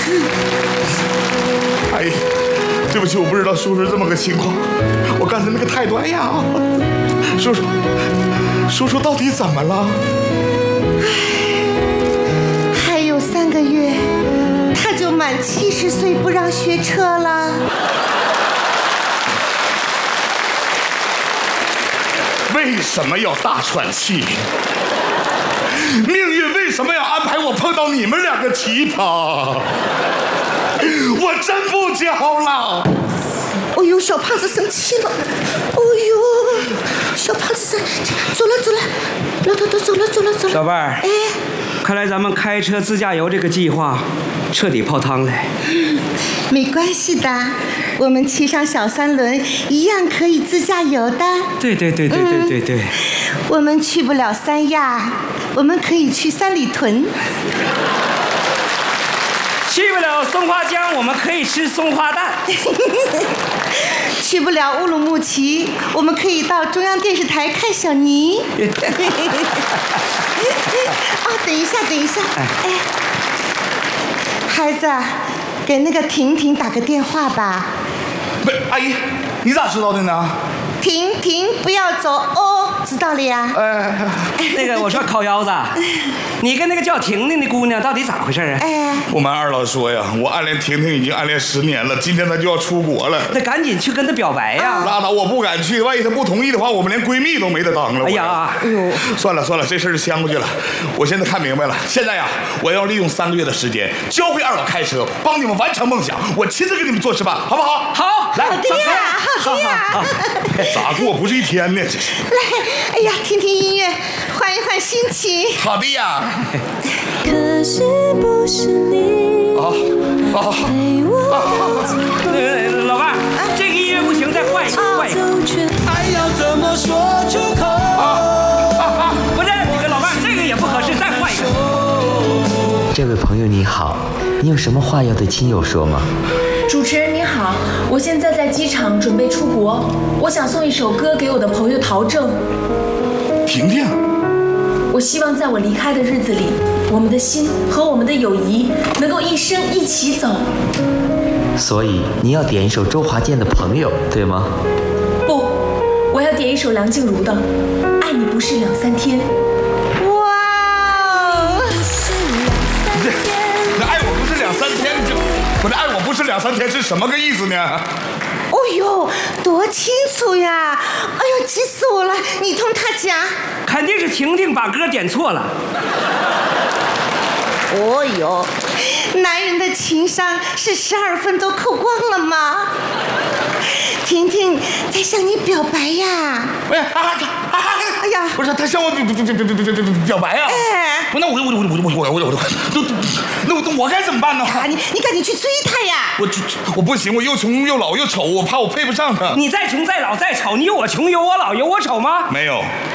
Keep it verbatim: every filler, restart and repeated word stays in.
哎，对不起，我不知道叔叔这么个情况，我刚才那个态度，哎呀，叔叔，叔叔到底怎么了？ 还有三个月，他就满七十岁，不让学车了。 为什么要大喘气？命运为什么要安排我碰到你们两个奇葩？我真不教了。 哎呦，小胖子生气了。哎呦，小胖子生气，走了走了，老头头走了走了走了。 小伴儿， 哎， 看来咱们开车自驾游这个计划彻底泡汤了。 没关系的，我们骑上小三轮一样可以自驾游的。 对对对对对对对。 嗯、我们去不了三亚，我们可以去三里屯。 去不了松花江，我们可以吃松花蛋。 去不了乌鲁木齐，我们可以到中央电视台看小尼。哦，等一下，等一下，哎，孩子，给那个婷婷打个电话吧。 不，阿姨，你咋知道的呢？ 婷婷，不要走哦，知道了呀。 呃，那个我说烤腰子，你跟那个叫婷婷的姑娘到底咋回事啊？ 哎， 我瞒二老说呀，我暗恋婷婷已经暗恋十年了，今天她就要出国了， 那赶紧去跟她表白呀！ 拉倒，我不敢去，万一她不同意的话，我们连闺蜜都没得当了。 哎呀， 哎呦，算了算了，这事儿就相过去了。我现在看明白了，现在呀，我要利用三个月的时间，教会二老开车，帮你们完成梦想，我亲自给你们做示范，好不好？ 好， 来， 好的呀，好的呀。 咋过不是一天呢？这是。 来，哎呀，听听音乐，换一换心情。 好的呀。 可惜不是你。 啊啊啊！ 老伴儿，这个音乐不行，再换一个，换一个。 爱要怎么说出口？ 啊啊啊！不是，这个老伴儿，这个也不合适，再换一个。 这位朋友你好，你有什么话要对亲友说吗？ 主持人你好，我现在在机场准备出国，我想送一首歌给我的朋友陶正。 婷婷， 我希望在我离开的日子里，我们的心和我们的友谊能够一生一起走。 所以你要点一首周华健的《朋友》，对吗？ 不，我要点一首梁静茹的《爱你不是两三天》。 哇哦！ 这这爱我不是两三天，就我这爱我不是两三天是什么个意思呢？ 哦呦，多清楚呀！哎呦，急死我了！你同他讲。 肯定是婷婷把歌点错了。 哦呦，男人的情商是十二分都扣光了吗？婷婷在向你表白呀！ 哎呀， 哎呀， 不是他向我表表表表表表表白啊！ 哎， 那我我我我我我我我那我我该怎么办呢？ 你你赶紧去追他呀！ 我我不行，我又穷又老又丑，我怕我配不上他。 你再穷再老再丑，你有我穷有我老有我丑吗？ 没有，